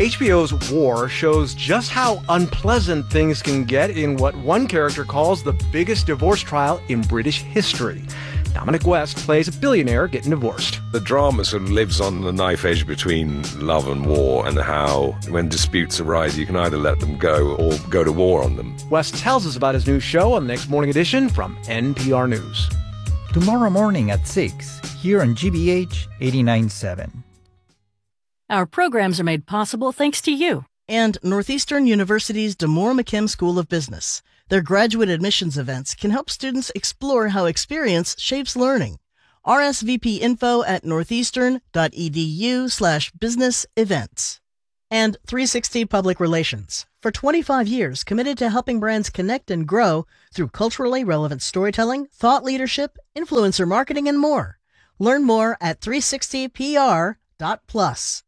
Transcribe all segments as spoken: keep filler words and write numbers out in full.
H B O's War shows just how unpleasant things can get in what one character calls the biggest divorce trial in British history. Dominic West plays a billionaire getting divorced. The drama sort of lives on the knife edge between love and war, and how when disputes arise, you can either let them go or go to war on them. West tells us about his new show on the next morning edition from N P R News. Tomorrow morning at six, here on G B H eighty-nine point seven. Our programs are made possible thanks to you. And Northeastern University's DeMoore McKim School of Business. Their graduate admissions events can help students explore how experience shapes learning. R S V P info at northeastern.edu slash business events. And three sixty Public Relations. For twenty-five years, committed to helping brands connect and grow through culturally relevant storytelling, thought leadership, influencer marketing, and more. Learn more at three sixty P R dot plus.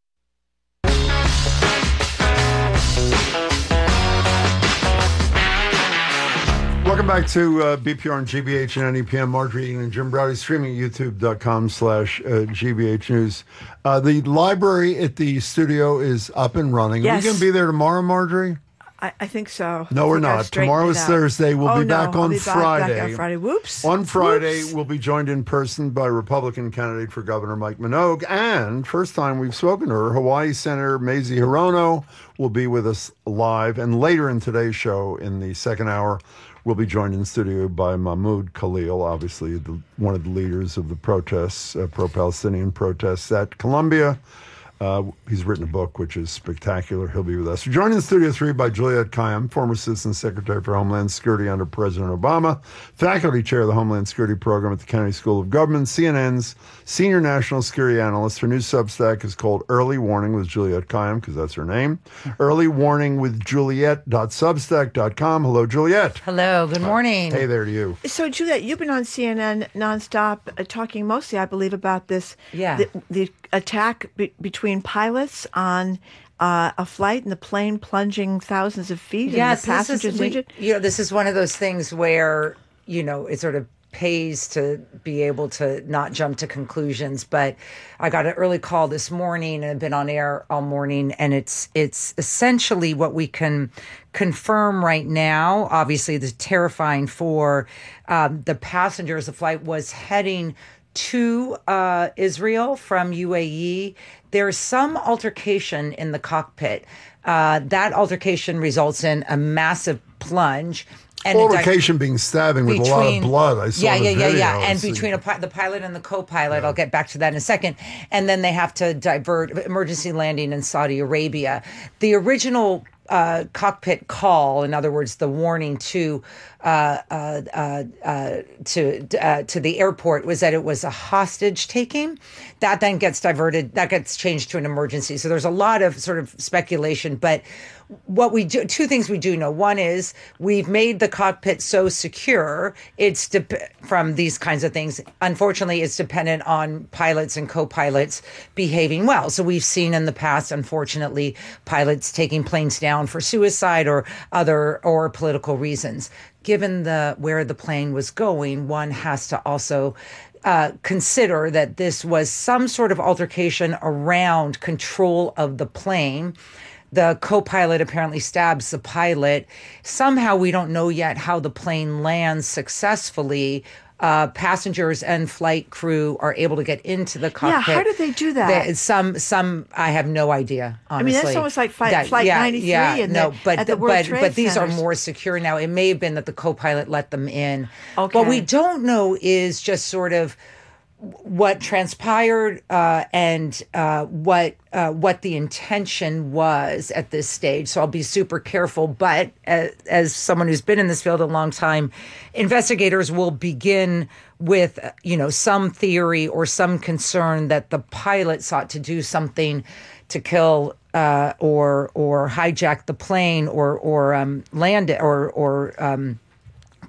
Welcome back to uh, B P R and G B H and N E P M. Marjorie Eaton and Jim Browdy, streaming at youtube.com slash G B H News. Uh, the library at the studio is up and running. Yes. Are we going to be there tomorrow, Marjorie? I, I think so. No, I we're think I've not. straightened Tomorrow it is out. Thursday. We'll oh, be back no, on I'll be back, Friday. Back on Friday. Whoops. On Friday, Whoops. we'll be joined in person by Republican candidate for governor Mike Minogue. And first time we've spoken to her, Hawaii Senator Mazie Hirono will be with us live. And later in today's show, in the second hour, we'll be joined in studio by Mahmoud Khalil, obviously the, one of the leaders of the protests, uh, pro-Palestinian protests at Columbia. Uh, he's written a book, which is spectacular. He'll be with us. We're joined in Studio three by Juliette Kayyem, former Assistant Secretary for Homeland Security under President Obama, faculty chair of the Homeland Security Program at the Kennedy School of Government, C N N's senior national security analyst. Her new Substack is called Early Warning with Juliette Kayyem, because that's her name. Early Warning with Juliette dot substack dot com. Hello, Juliette. Hello, good morning. Hey there to you. So, Juliette, you've been on C N N nonstop, uh, talking mostly, I believe, about this. Yeah. The, the attack be- between pilots on uh, a flight and the plane plunging thousands of feet. Yes, and the passengers this is, we, injured. you know, this is one of those things where, you know, it sort of pays to be able to not jump to conclusions. But I got an early call this morning and I've been on air all morning, and it's it's essentially what we can confirm right now. Obviously, the terrifying for um, the passengers. The flight was heading to uh, Israel from U A E. There's some altercation in the cockpit. Uh, that altercation results in a massive plunge. And Altercation being stabbing with between, a lot of blood. I saw yeah, the yeah, yeah, video. yeah. And It's- between a, pi- the pilot and the co-pilot, yeah. I'll get back to that in a second. And then they have to divert emergency landing in Saudi Arabia. The original uh, cockpit call, in other words, the warning to uh, uh, uh, uh, to uh, to the airport was that it was a hostage taking. That then gets diverted. That gets changed to an emergency. So there's a lot of sort of speculation, but what we do, two things we do know. One is we've made the cockpit so secure. It's de- from these kinds of things. Unfortunately, it's dependent on pilots and co-pilots behaving well. So we've seen in the past, unfortunately, pilots taking planes down for suicide or other or political reasons. Given the where the plane was going, one has to also uh, consider that this was some sort of altercation around control of the plane. The co-pilot apparently stabs the pilot. Somehow we don't know yet how the plane lands successfully. Uh, passengers and flight crew are able to get into the cockpit. Yeah, how did they do that? They, some, some, I have no idea. Honestly, I mean, that's almost like flight, that, flight yeah, ninety-three yeah, and no, the, but, at the World but, Trade but these Centers. are more secure now. It may have been that the co-pilot let them in. Okay. What we don't know is just sort of what transpired uh, and uh, what uh, what the intention was at this stage. So I'll be super careful. But as, as someone who's been in this field a long time, investigators will begin with, you know, some theory or some concern that the pilot sought to do something to kill uh, or or hijack the plane or or um, land it or or um,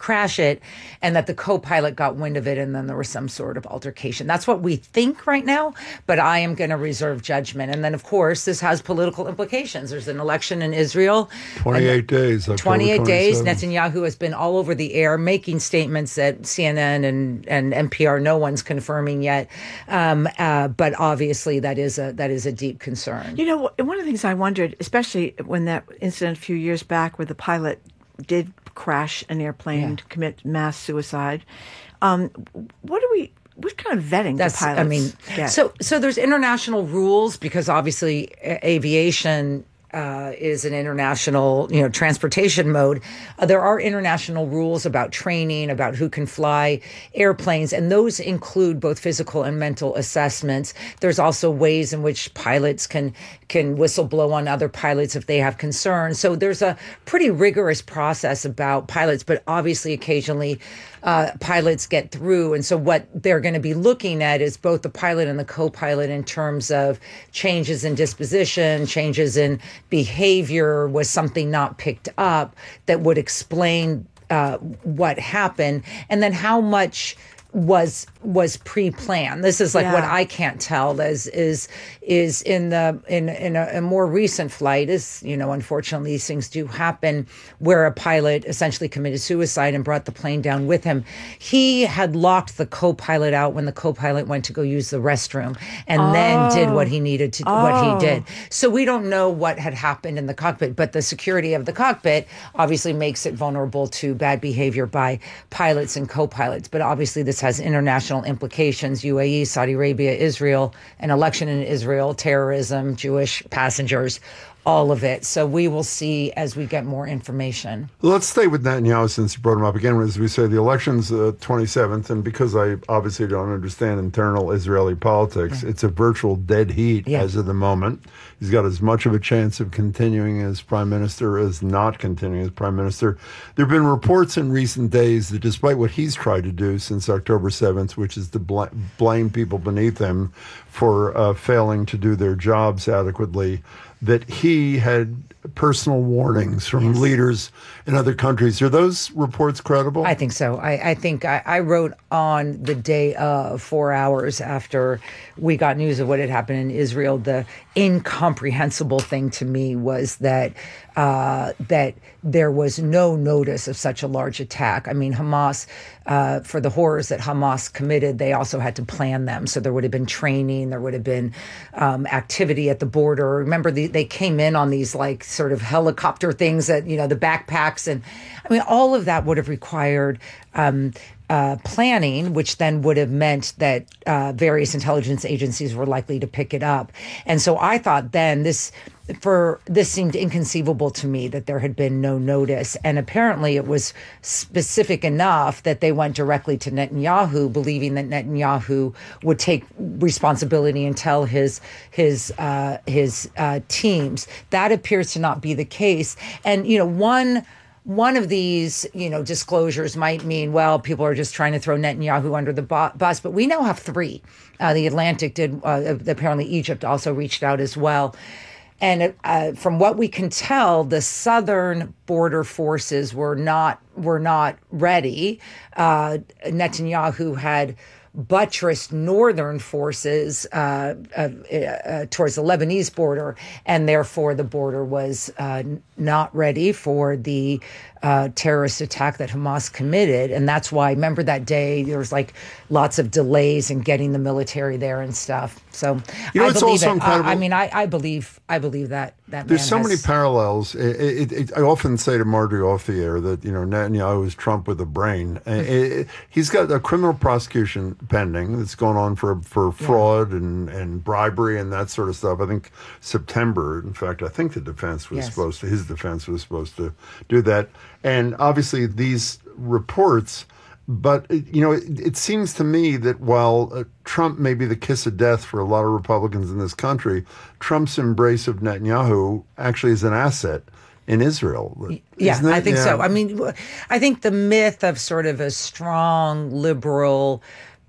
crash it, and that the co-pilot got wind of it, and then there was some sort of altercation. That's what we think right now, but I am going to reserve judgment. And then, of course, this has political implications. There's an election in Israel. twenty-eight days. twenty-eight days. Netanyahu has been all over the air making statements that C N N and, and N P R, no one's confirming yet. Um, uh, but obviously that is a that is a deep concern. You know, one of the things I wondered, especially when that incident a few years back where the pilot did crash an airplane Yeah. to commit mass suicide, um, what do we... What kind of vetting That's, do pilots I mean, get? so so there's international rules because obviously a- aviation uh, is an international, you know, transportation mode. Uh, there are international rules about training, about who can fly airplanes, and those include both physical and mental assessments. There's also ways in which pilots can can whistleblow on other pilots if they have concerns. So there's a pretty rigorous process about pilots, but obviously occasionally uh, pilots get through. And so what they're going to be looking at is both the pilot and the co-pilot in terms of changes in disposition, changes in behavior. Was something not picked up that would explain uh, what happened, and then how much was was pre-planned. This is like Yeah. what I can't tell is is is in the in in a, a more recent flight is, you know, unfortunately these things do happen, where a pilot essentially committed suicide and brought the plane down with him. He had locked the co-pilot out when the co-pilot went to go use the restroom, and Oh. then did what he needed to what Oh. he did. So we don't know what had happened in the cockpit, but the security of the cockpit obviously makes it vulnerable to bad behavior by pilots and co-pilots. But obviously this has international implications: U A E, Saudi Arabia, Israel, an election in Israel, terrorism, Jewish passengers, all of it. So we will see as we get more information. Let's stay with Netanyahu since you brought him up again. As we say, the election's uh, twenty-seventh, and because I obviously don't understand internal Israeli politics, Mm-hmm. it's a virtual dead heat Yeah. as of the moment. He's got as much of a chance of continuing as prime minister as not continuing as prime minister. There have been reports in recent days that despite what he's tried to do since October seventh, which is to bl- blame people beneath him for uh, failing to do their jobs adequately, that he had personal warnings from Yes. leaders in other countries. Are those reports credible? I think so. I, I think I, I wrote on the day of, four hours after we got news of what had happened in Israel, the incomprehensible thing to me was that uh, that there was no notice of such a large attack. I mean, Hamas, uh, for the horrors that Hamas committed, they also had to plan them. So there would have been training, there would have been um, activity at the border. Remember, the, they came in on these like sort of helicopter things that, you know, the backpacks. And I mean, all of that would have required um, uh, planning, which then would have meant that uh, various intelligence agencies were likely to pick it up. And so I thought then this, for this seemed inconceivable to me that there had been no notice. And apparently it was specific enough that they went directly to Netanyahu, believing that Netanyahu would take responsibility and tell his his uh, his uh, teams. That appears to not be the case. And, you know, one One of these, you know, disclosures might mean, well, people are just trying to throw Netanyahu under the bu- bus, but we now have three. Uh, the Atlantic did, uh, apparently Egypt also reached out as well. And uh, from what we can tell, the southern border forces were not were not ready. Uh, Netanyahu had buttressed northern forces uh, uh, uh, towards the Lebanese border, and therefore the border was uh, not ready for the uh, terrorist attack that Hamas committed. And that's why, remember that day, there was like lots of delays in getting the military there and stuff. So You know, I it's believe also it. incredible- I, I mean, I, I believe I believe that that There's man so has- many parallels. It, it, it, I often say to Marjorie off the air that, you know, Netanyahu is Trump with a brain. Uh, it- it- he's got a criminal prosecution pending that's going on for for fraud and, and bribery and that sort of stuff. I think September, in fact, I think the defense was Yes. supposed to, his defense was supposed to do that. And obviously these reports, but, you know, it, it seems to me that while uh, Trump may be the kiss of death for a lot of Republicans in this country, Trump's embrace of Netanyahu actually is an asset in Israel. Yeah, Isn't it? I think so. Yeah. I mean, I think the myth of sort of a strong liberal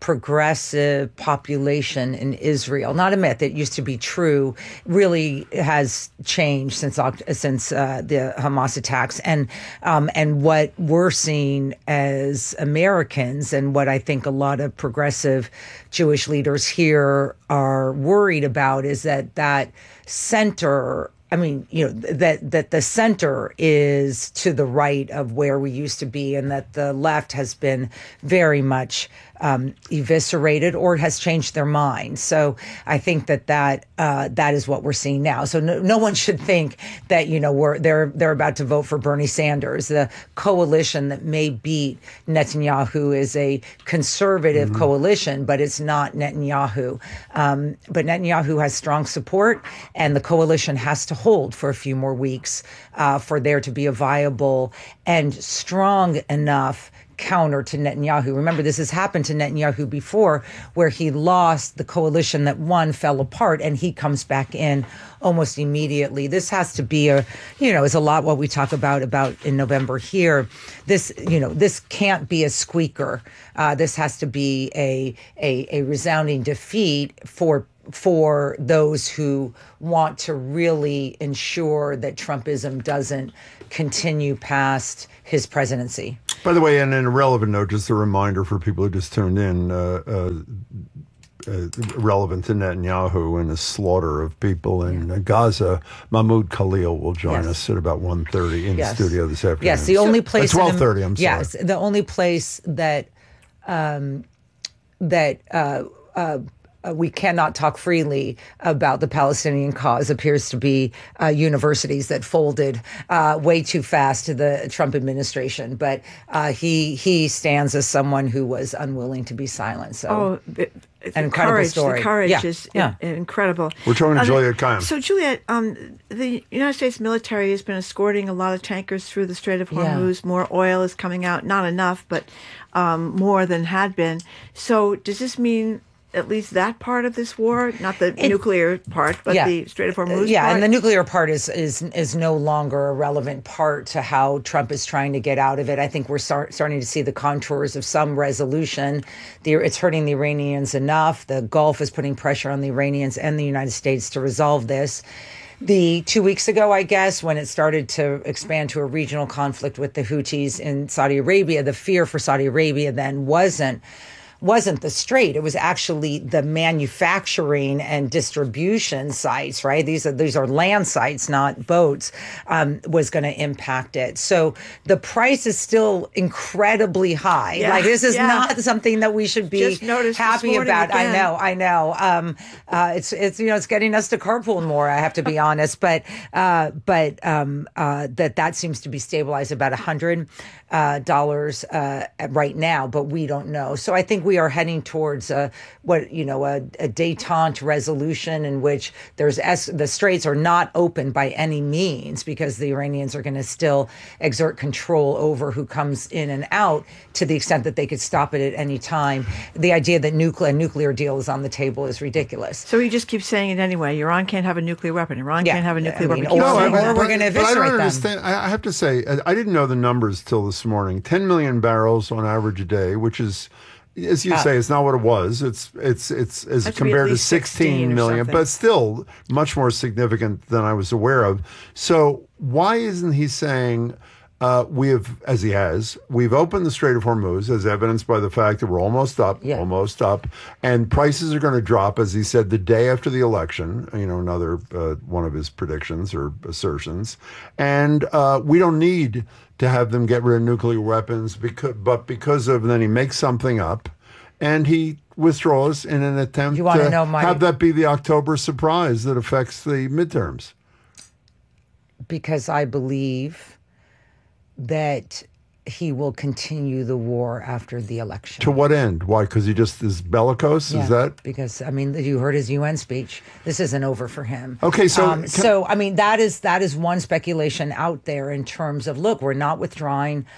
progressive population in Israel. Not a myth; it used to be true. Really has changed since since uh, the Hamas attacks, and um, and what we're seeing as Americans, and what I think a lot of progressive Jewish leaders here are worried about, is that that center. I mean, you know, that that the center is to the right of where we used to be, and that the left has been very much um, eviscerated or has changed their mind. So I think that that uh, that is what we're seeing now. So no, no one should think that, you know, we're they're they're about to vote for Bernie Sanders. The coalition that may beat Netanyahu is a conservative mm-hmm. coalition, but it's not Netanyahu. Um, but Netanyahu has strong support, and the coalition has to hold for a few more weeks uh, for there to be a viable and strong enough counter to Netanyahu. Remember, this has happened to Netanyahu before, where he lost, the coalition that won fell apart, and he comes back in almost immediately. This has to be a, you know, is a lot what we talk about about in November here. This, you know, this can't be a squeaker. Uh, this has to be a, a a resounding defeat for for those who want to really ensure that Trumpism doesn't continue past his presidency. By the way, and an irrelevant note, just a reminder for people who just tuned in, uh, uh, uh, relevant to Netanyahu and his slaughter of people in yeah. Gaza, Mahmoud Khalil will join yes. us at about one thirty in yes. the studio this afternoon. Yes, the only place... At twelve thirty, I'm sorry. Yes, the only place that... Um, that... Uh, uh, Uh, we cannot talk freely about the Palestinian cause appears to be uh, universities that folded uh, way too fast to the Trump administration. But uh, he he stands as someone who was unwilling to be silent. So, oh, it, an incredible courage, story. The courage yeah. is yeah. in, incredible. We're talking to uh, Juliette Kayyem. So, Juliette, um, the United States military has been escorting a lot of tankers through the Strait of Hormuz. Yeah. More oil is coming out, not enough, but um, more than had been. So, does this mean at least that part of this war, not the it, nuclear part, but yeah. the Strait of Hormuz yeah, part? and the nuclear part is, is is no longer a relevant part to how Trump is trying to get out of it. I think we're start, starting to see the contours of some resolution. The, it's hurting the Iranians enough. The Gulf is putting pressure on the Iranians and the United States to resolve this. The two weeks ago, I guess, when it started to expand to a regional conflict with the Houthis in Saudi Arabia, the fear for Saudi Arabia then wasn't wasn't the strait. It was actually the manufacturing and distribution sites, right? These are these are land sites, not boats, um, was going to impact it. So the price is still incredibly high. Yeah, like this is yeah. not something that we should be happy about. Again. I know, I know. Um, uh, it's it's you know it's getting us to carpool more. I have to be honest, but uh, but um, uh, that that seems to be stabilized about a hundred uh, dollars uh, right now, but we don't know. So I think we are heading towards a, what, you know, a, a détente resolution in which there's es- the straits are not open by any means, because the Iranians are going to still exert control over who comes in and out to the extent that they could stop it at any time. The idea that nuclear, a nuclear deal is on the table is ridiculous. So he just keeps saying it anyway. Iran can't have a nuclear weapon. Iran yeah. can't have a nuclear I mean, weapon. Or, no, or, I mean, or we're going to eviscerate but I don't them. understand. I have to say, I didn't know the numbers till this morning. ten million barrels on average a day, which is, as you uh, say, it's not what it was. It's it's it's as compared to sixteen million, but still much more significant than I was aware of. So why isn't he saying uh, we have, as he has, we've opened the Strait of Hormuz, as evidenced by the fact that we're almost up, yeah. almost up, and prices are going to drop, as he said, the day after the election. You know, another uh, one of his predictions or assertions, and uh, we don't need to have them get rid of nuclear weapons, because, but because of, then he makes something up, and he withdraws in an attempt you to know my, have that be the October surprise that affects the midterms. Because I believe that he will continue the war after the election. To what end? Why? Because he just is bellicose? Yeah, is that? Because, I mean, you heard his U N speech. This isn't over for him. Okay, so... Um, so, I mean, that is that is one speculation out there in terms of, look, we're not withdrawing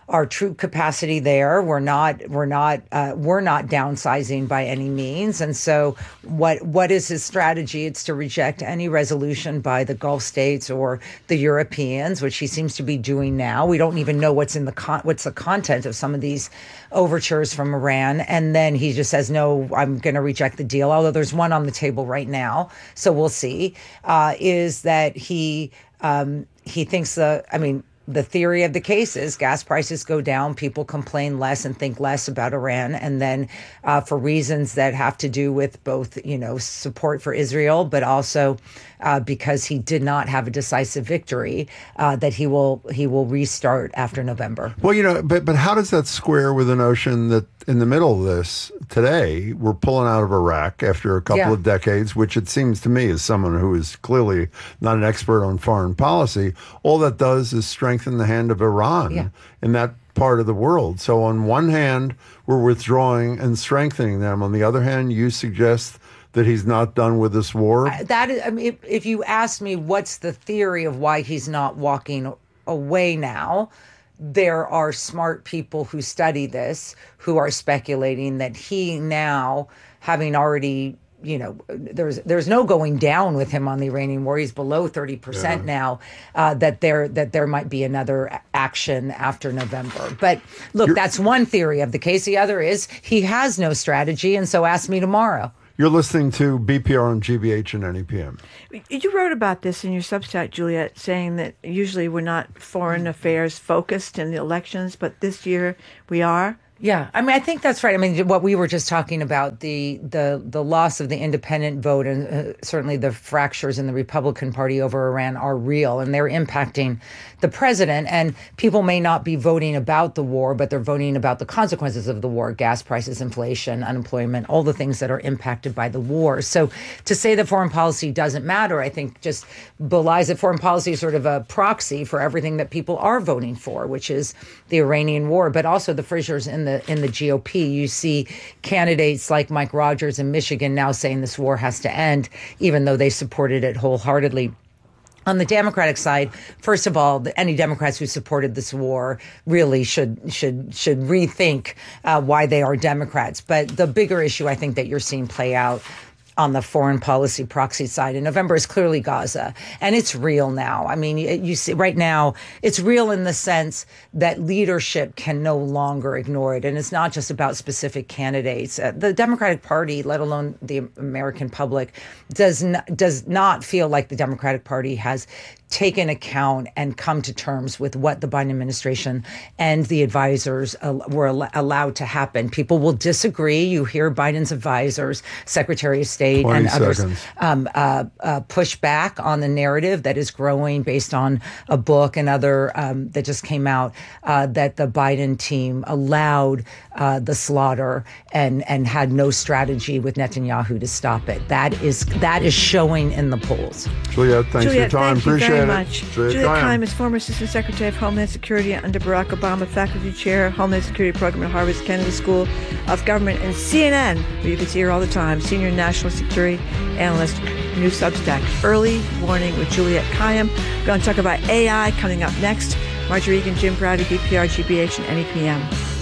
our troop capacity there. We're not we're not uh, we're not downsizing by any means. And so what what is his strategy? It's to reject any resolution by the Gulf states or the Europeans, which he seems to be doing now. We don't even know what's in the con- what's the content of some of these overtures from Iran. And then he just says, no, I'm going to reject the deal, although there's one on the table right now. So we'll see, uh, is that he um, he thinks the, I mean, the theory of the case is gas prices go down, people complain less and think less about Iran. And then uh, for reasons that have to do with both, you know, support for Israel, but also uh, because he did not have a decisive victory, uh, that he will he will restart after November. Well, you know, but but how does that square with the notion that in the middle of this today, we're pulling out of Iraq after a couple Yeah. of decades, which it seems to me, as someone who is clearly not an expert on foreign policy, all that does is strengthen the hand of Iran Yeah. in that part of the world. So on one hand, we're withdrawing and strengthening them. On the other hand, you suggest that he's not done with this war? That is, I mean, if, if you ask me what's the theory of why he's not walking away now, there are smart people who study this who are speculating that he now, having already, you know, there's there's no going down with him on the Iranian war. He's below thirty percent Yeah. now. Uh, that there that there might be another a- action after November. But look, You're- that's one theory of the case. The other is he has no strategy, and so ask me tomorrow. You're listening to B P R on G B H and N E P M. You wrote about this in your Substack, Juliet, saying that usually we're not foreign affairs focused in the elections, but this year we are. Yeah, I mean, I think that's right. I mean, what we were just talking about, the the the loss of the independent vote and uh, certainly the fractures in the Republican Party over Iran are real, and they're impacting the president. And people may not be voting about the war, but they're voting about the consequences of the war: gas prices, inflation, unemployment, all the things that are impacted by the war. So to say that foreign policy doesn't matter, I think just belies that foreign policy is sort of a proxy for everything that people are voting for, which is the Iranian war, but also the fissures in the in the G O P. You see candidates like Mike Rogers in Michigan now saying this war has to end, even though they supported it wholeheartedly. On the Democratic side, first of all, any Democrats who supported this war really should should should rethink uh, why they are Democrats. But the bigger issue I think that you're seeing play out on the foreign policy proxy side in November is clearly Gaza. And it's real now. I mean, you, you see right now, it's real in the sense that leadership can no longer ignore it. And it's not just about specific candidates. Uh, the Democratic Party, let alone the American public, does not, does not feel like the Democratic Party has taken account and come to terms with what the Biden administration and the advisors uh, were al- allowed to happen. People will disagree. You hear Biden's advisors, Secretary of State and others um, uh, uh, push back on the narrative that is growing based on a book and other um, that just came out uh, that the Biden team allowed uh, the slaughter and and had no strategy with Netanyahu to stop it. That is that is showing in the polls. Juliet, thanks Juliet, for your time. thank you Appreciate very it. much. Juliet, Juliet Kayyem. Kayyem is former Assistant Secretary of Homeland Security under Barack Obama, Faculty Chair, Homeland Security Program at Harvard's Kennedy School of Government, and C N N, where you can see her all the time, Senior National Security Analyst, new Substack, Early Warning with Juliet Kayyem. We're going to talk about A I coming up next. Marjorie Egan, Jim Browdy, B P R, G B H, and N E P M.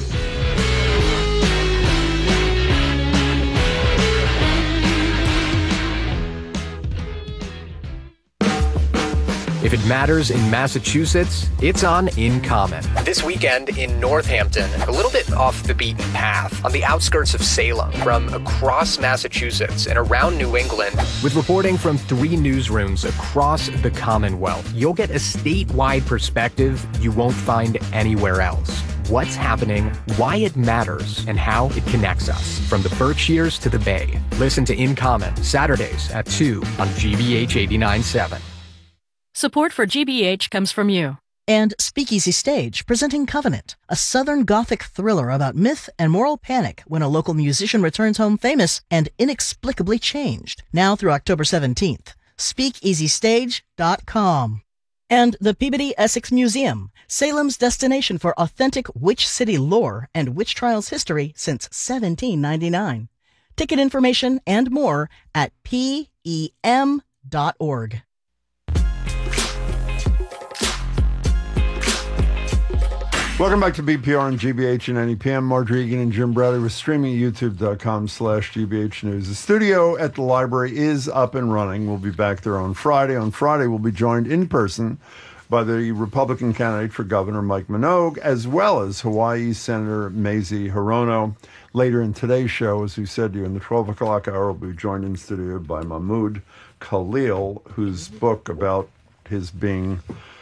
If it matters in Massachusetts, it's on In Common. This weekend in Northampton, a little bit off the beaten path, on the outskirts of Salem, from across Massachusetts and around New England. With reporting from three newsrooms across the Commonwealth, you'll get a statewide perspective you won't find anywhere else. What's happening, why it matters, and how it connects us, from the Berkshires to the Bay. Listen to In Common, Saturdays at two on G B H eighty-nine point seven. Support for G B H comes from you. And Speakeasy Stage, presenting Covenant, a Southern Gothic thriller about myth and moral panic when a local musician returns home famous and inexplicably changed. Now through October seventeenth. speakeasy stage dot com. And the Peabody Essex Museum, Salem's destination for authentic witch city lore and witch trials history since seventeen ninety-nine. Ticket information and more at P E M dot org. Welcome back to B P R and G B H and N E P M. Margery Egan and Jim Bradley. We're streaming at youtube.com slash GBH News. The studio at the library is up and running. We'll be back there on Friday. On Friday, we'll be joined in person by the Republican candidate for governor, Mike Minogue, as well as Hawaii Senator Mazie Hirono. Later in today's show, as we said to you, in the twelve o'clock hour, we'll be joined in studio by Mahmoud Khalil, whose book about his being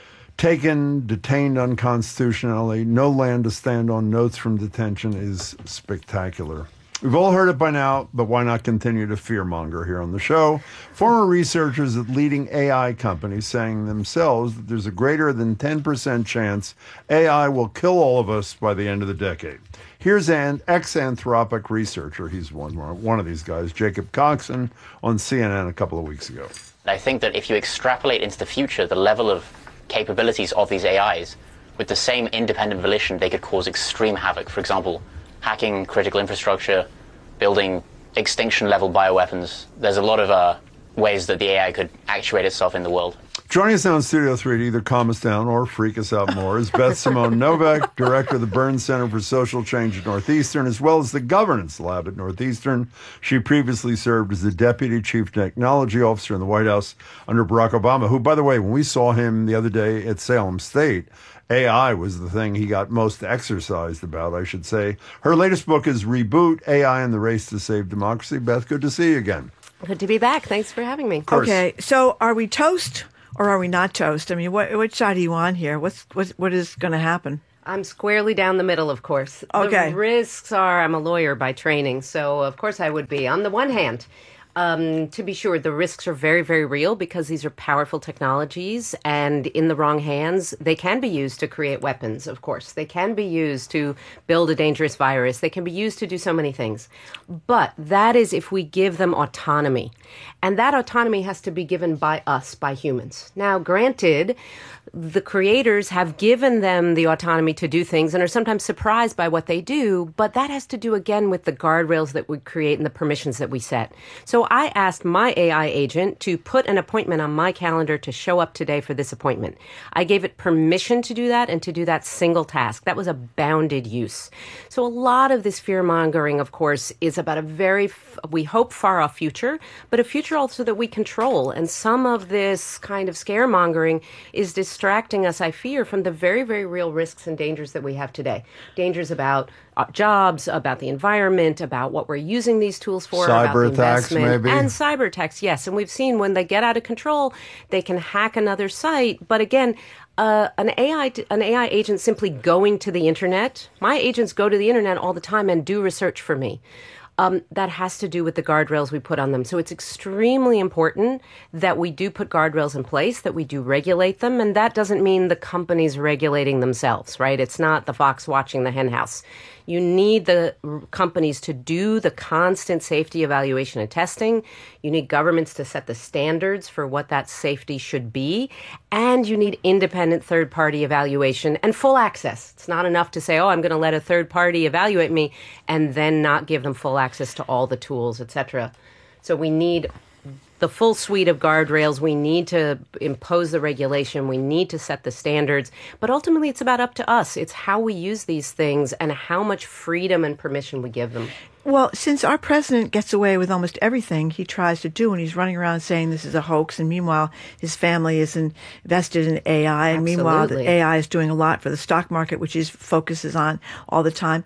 taken, detained unconstitutionally, no land to stand on, notes from detention is spectacular. We've all heard it by now, but why not continue to fearmonger here on the show? Former researchers at leading A I companies saying themselves that there's a greater than ten percent chance A I will kill all of us by the end of the decade. Here's an ex-Anthropic researcher, he's one, one of these guys, Jacob Coxon, on C N N a couple of weeks ago. I think that if you extrapolate into the future the level of capabilities of these A Is, with the same independent volition, they could cause extreme havoc. For example, hacking critical infrastructure, building extinction-level bioweapons. There's a lot of uh, ways that the A I could actuate itself in the world. Joining us now in Studio three to either calm us down or freak us out more is Beth Simone Novak, director of the Burns Center for Social Change at Northeastern, as well as the Governance Lab at Northeastern. She previously served as the Deputy Chief Technology Officer in the White House under Barack Obama, who, by the way, when we saw him the other day at Salem State, A I was the thing he got most exercised about, I should say. Her latest book is Reboot, A I and the Race to Save Democracy. Beth, good to see you again. Good to be back. Thanks for having me. Okay, so are we toast or are we not toast? I mean, what, which side are you on here? What's, what, what is going to happen? I'm squarely down the middle, of course. Okay. The risks are, I'm a lawyer by training, so of course I would be. On the one hand, Um, to be sure, the risks are very, very real because these are powerful technologies, and in the wrong hands, they can be used to create weapons, of course. They can be used to build a dangerous virus. They can be used to do so many things. But that is if we give them autonomy. And that autonomy has to be given by us, by humans. Now, granted, the creators have given them the autonomy to do things and are sometimes surprised by what they do, but that has to do again with the guardrails that we create and the permissions that we set. So I asked my A I agent to put an appointment on my calendar to show up today for this appointment. I gave it permission to do that and to do that single task. That was a bounded use. So a lot of this fear-mongering, of course, is about a very, we hope, far-off future, but a future also that we control. And some of this kind of scaremongering is distracting us, I fear, from the very, very real risks and dangers that we have today. Dangers about uh, jobs, about the environment, about what we're using these tools for, cyber about the attacks, investment. maybe. And cyber attacks, yes. And we've seen when they get out of control, they can hack another site. But again, uh, an A I t- an A I agent simply going to the internet, my agents go to the internet all the time and do research for me. Um, that has to do with the guardrails we put on them. So it's extremely important that we do put guardrails in place, that we do regulate them. And that doesn't mean the companies regulating themselves, right? It's not the fox watching the hen house. You need the companies to do the constant safety evaluation and testing. You need governments to set the standards for what that safety should be. And you need independent third-party evaluation and full access. It's not enough to say, oh, I'm going to let a third party evaluate me and then not give them full access to all the tools, et cetera. So we need the full suite of guardrails. We need to impose the regulation. We need to set the standards. But ultimately, it's about up to us. It's how we use these things and how much freedom and permission we give them. Well, since our president gets away with almost everything he tries to do, and he's running around saying this is a hoax, and meanwhile his family is invested in A I, and Absolutely. meanwhile the A I is doing a lot for the stock market, which he focuses on all the time.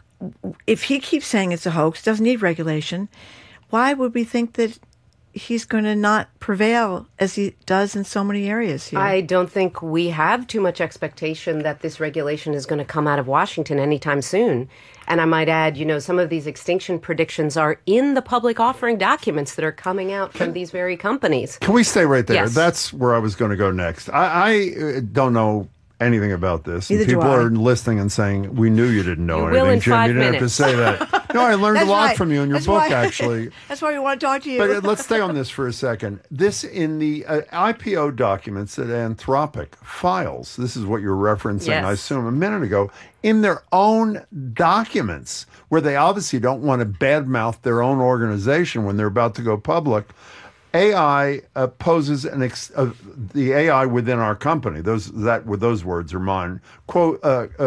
If he keeps saying it's a hoax, doesn't need regulation, why would we think that he's going to not prevail as he does in so many areas here? I don't think we have too much expectation that this regulation is going to come out of Washington anytime soon. And I might add, you know, some of these extinction predictions are in the public offering documents that are coming out from these very companies. Can we stay right there? Yes. That's where I was going to go next. I, I don't know anything about this. Neither and people do I. are listening and saying, we knew you didn't know You anything, will in Jim. five You didn't minutes. have to say that. No, I learned a That's lot right. from you in your That's book, why- actually. That's why we want to talk to you. But uh, let's stay on this for a second. This in the uh, I P O documents that Anthropic files, this is what you're referencing, Yes. I assume, a minute ago, in their own documents, where they obviously don't want to badmouth their own organization when they're about to go public. A I uh, poses an ex- uh, the A I within our company. Those that with those words are mine. Quote uh, uh,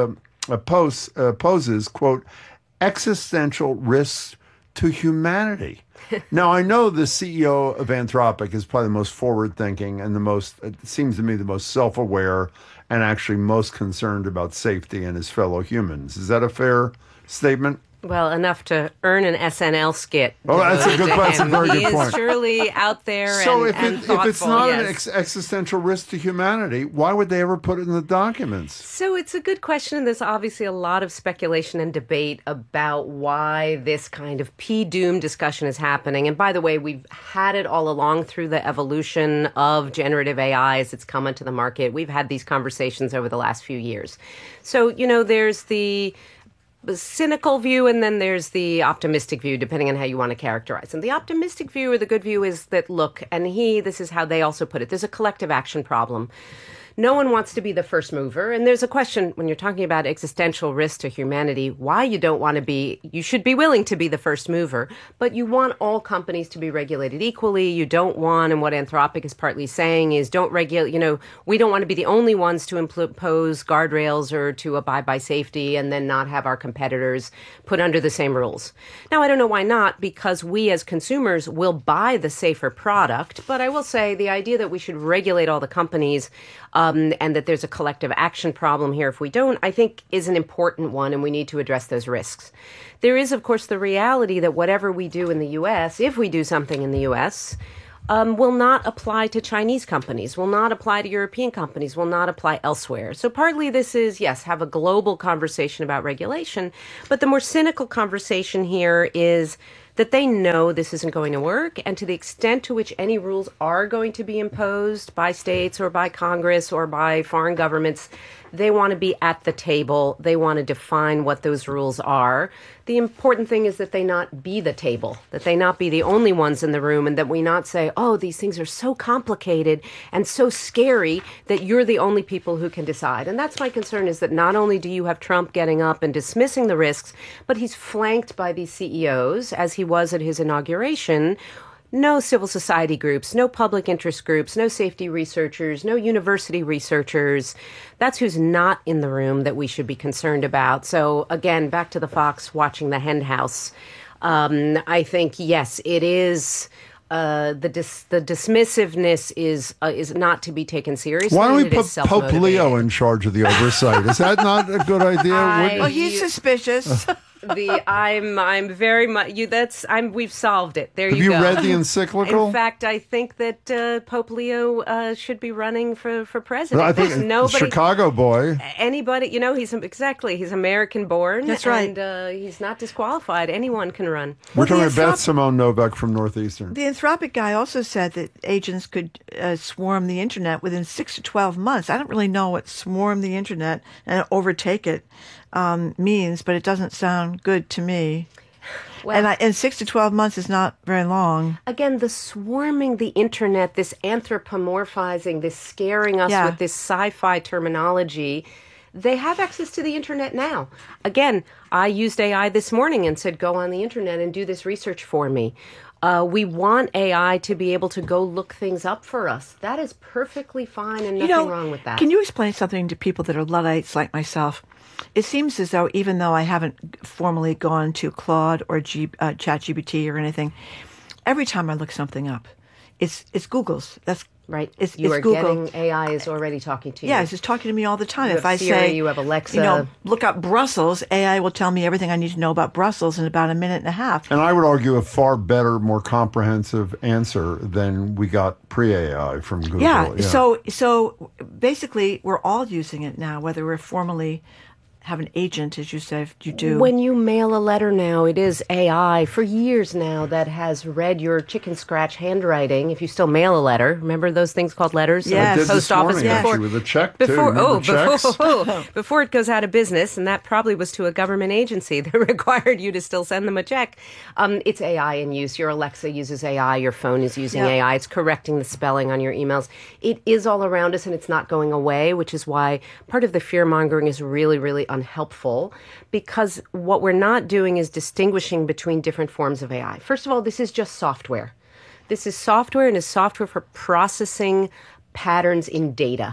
uh, pose, uh, poses, quote, existential risks to humanity. Now, I know the C E O of Anthropic is probably the most forward-thinking and the most, it seems to me, the most self-aware and actually most concerned about safety and his fellow humans. Is that a fair statement? Well, enough to earn an S N L skit. Oh, that's a good point. That's a very he good point. He is surely out there so and, if, and it, thoughtful. if it's not yes. an ex- existential risk to humanity, why would they ever put it in the documents? So it's a good question. There's obviously a lot of speculation and debate about why this kind of P-doom discussion is happening. And by the way, we've had it all along through the evolution of generative A I as it's come into the market. We've had these conversations over the last few years. So, you know, there's the the cynical view, and then there's the optimistic view, depending on how you want to characterize them. The optimistic view or the good view is that, look, and he, this is how they also put it, there's a collective action problem. No one wants to be the first mover. And there's a question when you're talking about existential risk to humanity, why you don't want to be, you should be willing to be the first mover, but you want all companies to be regulated equally. You don't want, and what Anthropic is partly saying is don't regulate, you know, we don't want to be the only ones to impose guardrails or to abide by safety and then not have our competitors put under the same rules. Now, I don't know why not, because we as consumers will buy the safer product. But I will say the idea that we should regulate all the companies Um, and that there's a collective action problem here if we don't, I think is an important one, and we need to address those risks. There is, of course, the reality that whatever we do in the U S, if we do something in the U S, um, will not apply to Chinese companies, will not apply to European companies, will not apply elsewhere. So partly this is, yes, have a global conversation about regulation, but the more cynical conversation here is that they know this isn't going to work, and to the extent to which any rules are going to be imposed by states or by Congress or by foreign governments, they want to be at the table. They want to define what those rules are. The important thing is that they not be the table, that they not be the only ones in the room, and that we not say, oh, these things are so complicated and so scary that you're the only people who can decide. And that's my concern, is that not only do you have Trump getting up and dismissing the risks, but he's flanked by these C E Os, as he was at his inauguration. No civil society groups, no public interest groups, no safety researchers, no university researchers. That's who's not in the room that we should be concerned about. So again, back to the fox watching the hen house. Um, I think, yes, it is... Uh, the dis- the dismissiveness is uh, is not to be taken seriously. Why don't we it put is Pope Leo in charge of the oversight? Is that not a good idea? I- Well, he's suspicious. the I'm I'm very much you. That's I'm. We've solved it. There Have you you go. read the encyclical? In fact, I think that uh, Pope Leo uh, should be running for for president. I think There's nobody, Chicago boy. anybody. You know, he's exactly. He's American born. That's right. And uh, he's not disqualified. Anyone can run. We're Well, talking the about Anthrop- Simone Novak from Northeastern. The Anthropic guy also said that agents could uh, swarm the internet within six to twelve months. I don't really know what swarm the internet and overtake it um, means, but it doesn't sound good to me. Well, and, I, and six to twelve months is not very long. Again, the swarming the internet, this anthropomorphizing, this scaring us Yeah. with this sci-fi terminology, they have access to the internet now. Again, I used A I this morning and said, go on the internet and do this research for me. Uh, we want A I to be able to go look things up for us. That is perfectly fine and nothing you know, wrong with that. Can you explain something to people that are Luddites like myself? It seems as though even though I haven't formally gone to Claude or G, uh, ChatGPT or anything, every time I look something up, it's it's Google's. That's right. It's, you it's are Google. getting A I is already talking to you. Yeah, it's just talking to me all the time. You if have I Siri, say, you have Alexa. you know, look up Brussels, A I will tell me everything I need to know about Brussels in about a minute and a half. And I would argue a far better, more comprehensive answer than we got pre-A I from Google. Yeah, so so basically we're all using it now, whether we're formally have an agent, as you said, you do. When you mail a letter now, it is A I for years now that has read your chicken scratch handwriting. If you still mail a letter, remember those things called letters? Yes. I did Post this office morning, before, actually, with a check, before, too. oh, Remember checks? before, before it goes out of business, and that probably was to a government agency that required you to still send them a check. Um, it's A I in use. Your Alexa uses A I. Your phone is using Yeah. A I. It's correcting the spelling on your emails. It is all around us, and it's not going away, which is why part of the fear-mongering is really, really unhelpful. Because what we're not doing is distinguishing between different forms of A I. First of all, this is just software. This is software, and is software for processing patterns in data.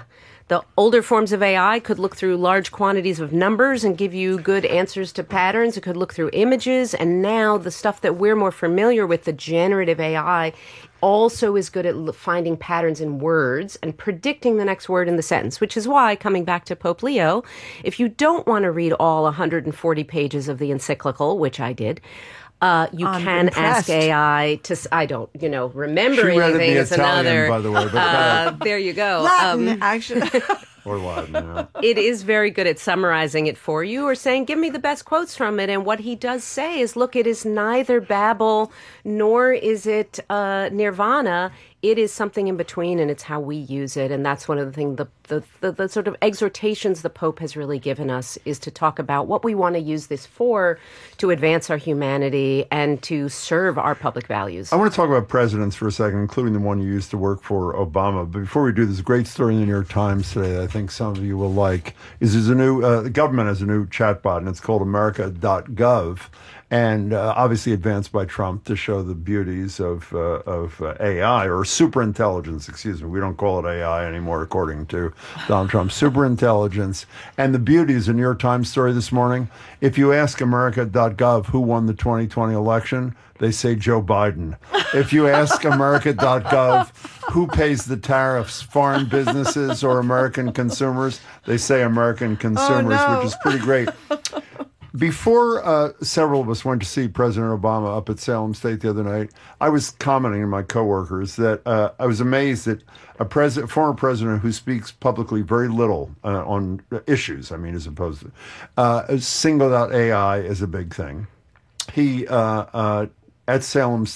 The older forms of A I could look through large quantities of numbers and give you good answers to patterns. It could look through images. And now the stuff that we're more familiar with, the generative A I, also is good at l- finding patterns in words and predicting the next word in the sentence, which is why, coming back to Pope Leo, if you don't want to read all one hundred forty pages of the encyclical, which I did, Uh, you I'm can impressed. ask A I to, s- I don't, you know, remember She read it in anything the is Italian, another. by the way, but uh, there you go. Latin, Um, actually. Or Latin, yeah. it is very good at summarizing it for you or saying, give me the best quotes from it. And what he does say is, look, it is neither Babel nor is it uh, Nirvana. It is something in between, and it's how we use it. And that's one of the things, the, the, the, the sort of exhortations the Pope has really given us, is to talk about what we want to use this for, to advance our humanity and to serve our public values. I want to talk about presidents for a second, including the one you used to work for, Obama. But before we do, there's a great story in the New York Times today that I think some of you will like. Is there's a new, uh, the government has a new chatbot, and it's called America dot gov. And uh, obviously advanced by Trump to show the beauties of uh, of uh, A I, or superintelligence, excuse me. We don't call it A I anymore, according to Donald Trump. Superintelligence. And the beauties, a New York Times story this morning. If you ask America dot gov who won the twenty twenty election, they say Joe Biden. If you ask America dot gov who pays the tariffs, foreign businesses or American consumers, they say American consumers, no. which is pretty great. Before uh, several of us went to see President Obama up at Salem State the other night, I was commenting to my coworkers that uh, I was amazed that a president, former president who speaks publicly very little uh, on issues, I mean, as opposed to, uh, singled out A I as a big thing. He, uh, uh, at Salem